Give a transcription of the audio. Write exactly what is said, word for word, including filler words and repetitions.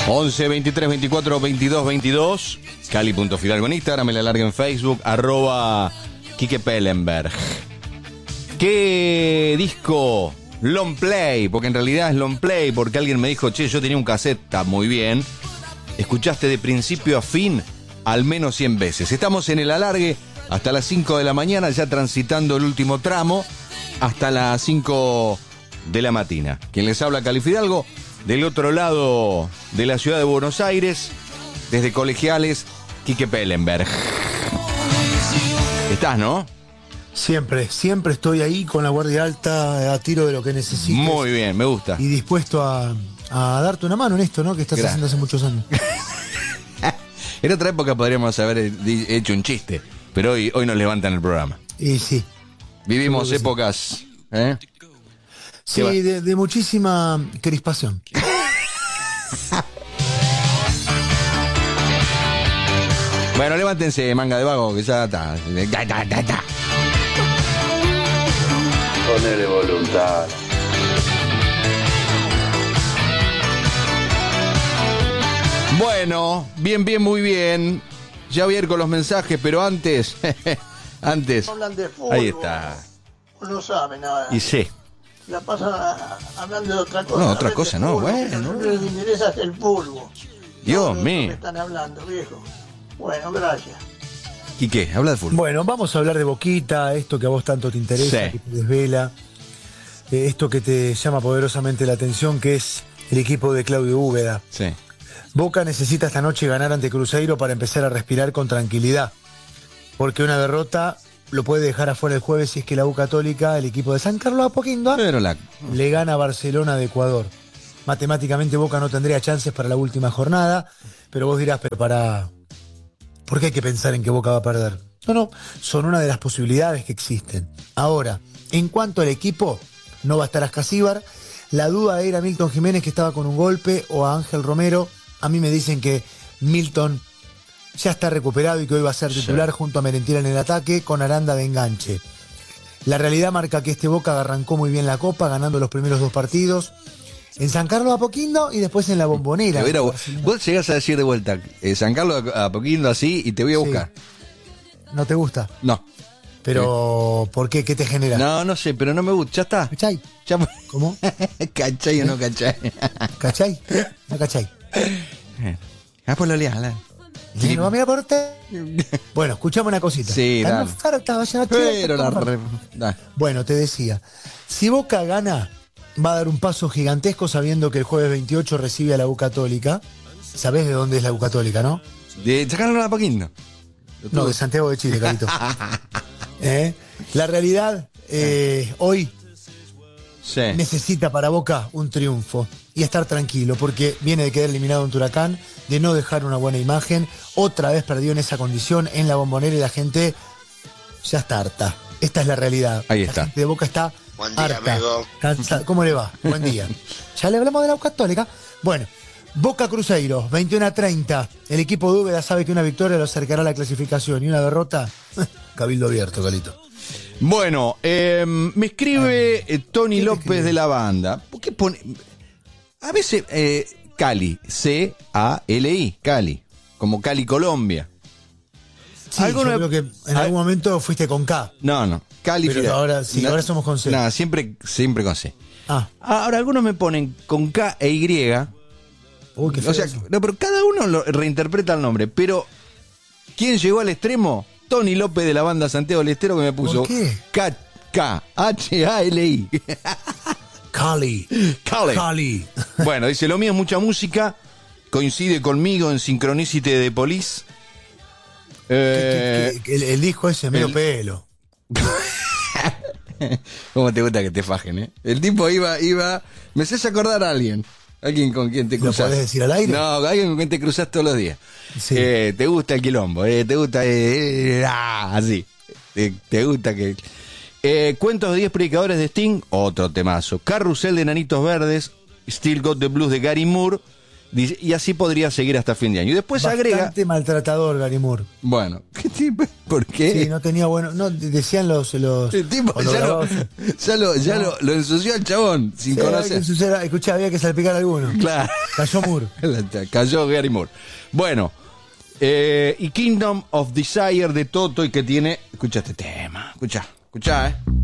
once, veintitrés, veinticuatro, veintidós, veintidós. Cali.fidalgo en Instagram, me la larga en Facebook, arroba Quique Pellenberg. ¿Qué disco long play? Porque en realidad es long play, porque alguien me dijo, che, yo tenía un cassette, está muy bien. Escuchaste de principio a fin al menos cien veces. Estamos en el alargue hasta las cinco de la mañana, ya transitando el último tramo, hasta las cinco de la mañana. Quien les habla, Cali Fidalgo, del otro lado de la ciudad de Buenos Aires, desde Colegiales, Quique Pellenberg. ¿Estás, no? Siempre, siempre estoy ahí con la guardia alta, a tiro de lo que necesites. Muy bien, me gusta. Y dispuesto a, a darte una mano en esto, ¿no? Que estás Gracias. haciendo hace muchos años. En otra época podríamos haber hecho un chiste, pero hoy, hoy nos levantan el programa. Y sí. Vivimos sí. épocas... ¿eh? Sí, de, de muchísima crispación. Bueno, levántense, manga de vago, que ya está. Ta, ta, ta, ta. Ponele voluntad. Bueno, bien, bien, muy bien. Ya voy a ir con los mensajes, pero antes... antes... Hablan de fútbol. Ahí está. No sabe nada. Y sé. La pasan a- hablando de otra cosa. No, otra Hablan de cosa, no, fútbol, bueno. que Lo que les interesa es el fútbol. Dios No, no, mío. me están hablando, viejo. Bueno, gracias. ¿Y qué? Habla de fútbol. Bueno, vamos a hablar de Boquita, esto que a vos tanto te interesa, Sí. que te desvela, eh, esto que te llama poderosamente la atención, que es el equipo de Claudio Úbeda. Sí. Boca necesita esta noche ganar ante Cruzeiro para empezar a respirar con tranquilidad, porque una derrota lo puede dejar afuera el jueves si es que la U Católica, el equipo de San Carlos Apoquindo, Pero la... le gana a Barcelona de Ecuador. Matemáticamente Boca no tendría chances para la última jornada, pero vos dirás, pero para... ¿por qué hay que pensar en que Boca va a perder? No, no, son una de las posibilidades que existen. Ahora, en cuanto al equipo, no va a estar Ascasíbar. La duda era Milton Jiménez, que estaba con un golpe, o a Ángel Romero. A mí me dicen que Milton ya está recuperado y que hoy va a ser titular, sí, junto a Merentiel en el ataque, con Aranda de enganche. La realidad marca que este Boca arrancó muy bien la Copa, ganando los primeros dos partidos en San Carlos Apoquindo y después en la Bombonera. Hubiera, vos llegás a decir de vuelta eh, San Carlos Apoquindo así y te voy a buscar. Sí. ¿No te gusta? No. Pero, sí. ¿Por qué? ¿Qué te genera? No, no sé, pero no me gusta. Ya está. ¿Cachai? Ya... ¿Cómo? ¿Cachai o no cachai? ¿Cachai? ¿No cachai? Ah, pues lo leas. ¿Y no va a mirar por usted? Bueno, escuchame una cosita. Sí, Tan dale. oferta, vayan a Pero la comprar. re... dale. Bueno, te decía, si Boca gana, va a dar un paso gigantesco sabiendo que el jueves veintiocho recibe a la U Católica. ¿Sabés de dónde es la U Católica, no? De San Carlos Apoquindo. No, de Santiago de Chile, Carito. ¿Eh? La realidad, eh, hoy Sí. necesita para Boca un triunfo y estar tranquilo, porque viene de quedar eliminado en Huracán, de no dejar una buena imagen, otra vez perdió en esa condición en la Bombonera y la gente ya está harta. Esta es la realidad. Ahí la está. gente de Boca está Buen día, harta. amigo. Cansa- ¿Cómo le va? Buen día. Ya le hablamos de la U Católica. Bueno, Boca Cruzeiro, veintiuno a treinta. El equipo de Úbeda sabe que una victoria lo acercará a la clasificación y una derrota, cabildo abierto, Calito. Bueno, eh, me escribe eh, Tony ¿Qué te López escribe? de la banda. ¿Por qué pone...? A veces, eh, Cali, C A L I, Cali, como Cali, Colombia. Sí, Alguno yo me- creo que en a- algún momento fuiste con K. No, no, Cali. Pero fíjate. ahora sí, ahora somos con C. No, siempre, siempre con C. Ah, Ahora, algunos me ponen con K e Y. uy, qué feo O sea, eso. no, pero cada uno lo reinterpreta el nombre. Pero, ¿quién llegó al extremo? Tony López de la banda Santiago del Estero, que me puso ¿Por qué? K, K, H A L I. Cali. Cali. Cali. Bueno, dice, lo mío es mucha música, coincide conmigo en Synchronicity de The Police. Eh, Que- que- que el, el disco ese, medio el- pelo. ¿Cómo te gusta que te fajen, eh? El tipo iba, iba, me haces acordar a alguien, alguien con quien te ¿Lo cruzas. podés decir al aire? No, alguien con quien te cruzas todos los días. Sí. Eh, te gusta el quilombo, eh, te gusta, eh, eh, ah, así, te, te gusta que... Eh, cuentos de diez predicadores de Sting, otro temazo. Carrusel de Nanitos Verdes, Still Got the Blues de Gary Moore, dice, y así podría seguir hasta fin de año. Y después agrega... Bastante maltratador, Gary Moore. Bueno, ¿qué tipo? ¿Por qué? Sí, no tenía bueno. No, decían los. los El tipo cuando ya, lo, grababas- ya, lo, ya No. lo, lo ensució al chabón, sin Sí, había que conocer. ensuciar- escuchá, había que salpicar alguno. Claro. Cayó Moore. Cayó Gary Moore. Bueno, eh, y Kingdom of Desire de Toto, y que tiene. Escucha este tema. Escucha, escucha, eh.